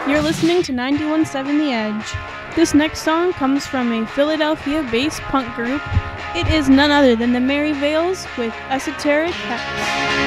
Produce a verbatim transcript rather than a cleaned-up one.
You're listening to ninety-one point seven The Edge. This next song comes from a Philadelphia-based punk group. It is none other than the Merry Veils with Esoteric Hex.